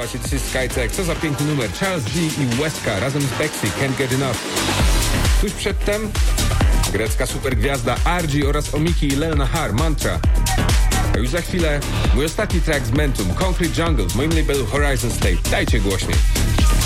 Słuchajcie, this is Skytech. Co za piękny numer. Charles D. i Westka razem z Bexy, Can't Get Enough. Tuż przedtem grecka supergwiazda RG oraz Omiki i Lel Nahar, Mantra. A już za chwilę mój ostatni track z Mentum, Concrete Jungle w moim labelu Horizon State. Dajcie głośniej.